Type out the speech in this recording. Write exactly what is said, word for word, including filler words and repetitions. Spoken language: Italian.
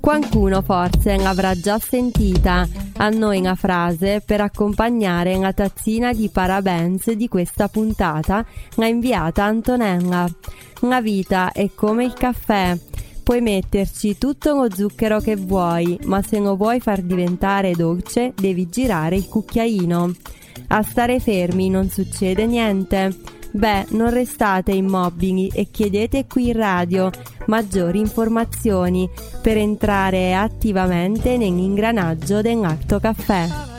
Qualcuno forse l'avrà già sentita, a noi una frase per accompagnare la tazzina di parabens di questa puntata, l'ha inviata Antonella. La vita è come il caffè, puoi metterci tutto lo zucchero che vuoi, ma se lo vuoi far diventare dolce devi girare il cucchiaino. A stare fermi non succede niente. Beh, non restate immobili e chiedete qui in radio maggiori informazioni per entrare attivamente nell'ingranaggio dell'Alto Caffè.